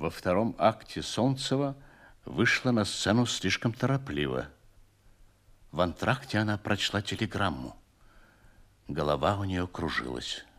Во втором акте Солнцева вышла на сцену слишком торопливо. В антракте она прочла телеграмму. Голова у нее кружилась.